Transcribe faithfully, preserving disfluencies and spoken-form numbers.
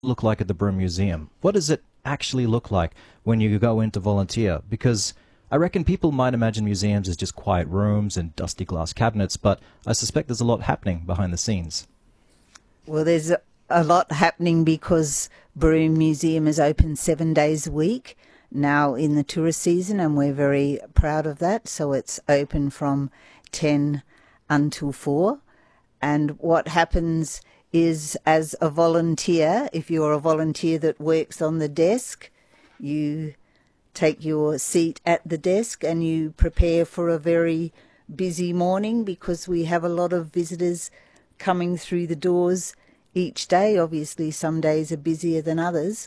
look like at the Broome Museum? What does it actually look like when you go in to volunteer? Because I reckon people might imagine museums as just quiet rooms and dusty glass cabinets, but I suspect there's a lot happening behind the scenes. Well, there's a, a lot happening because Broome Museum is open seven days a week now in the tourist season, and we're very proud of that. So it's open from ten until four. And what happens is, as a volunteer, if you're a volunteer that works on the desk, you take your seat at the desk and you prepare for a very busy morning, because we have a lot of visitors coming through the doors each day. Obviously, some days are busier than others.